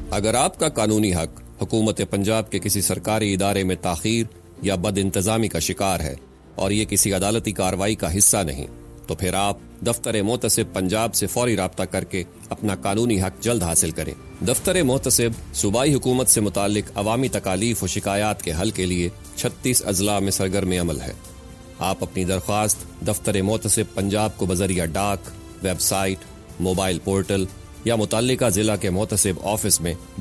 अगर आपका कानूनी हक हुकूमत पंजाब के किसी सरकारी इदारे में ताखीर या बद इंतजामी का शिकार है और ये किसी अदालती कार्रवाई का हिस्सा नहीं, तो फिर आप दफ्तर मोहतसिब पंजाब से फौरी राब्ता करके अपना कानूनी हक जल्द हासिल करें। दफ्तर मोहतसिब सूबाई हुकूमत से मुतालिक अवामी तकालीफ और शिकायत के हल के लिए 36 अजला में सरगर्म अमल है। आप अपनी दरख्वास्त दफ्तर मोहतसिब पंजाब को बजरिया डाक, वेबसाइट, मोबाइल पोर्टल या मुतल्लिका जिला के मोहतसिब ऑफिस में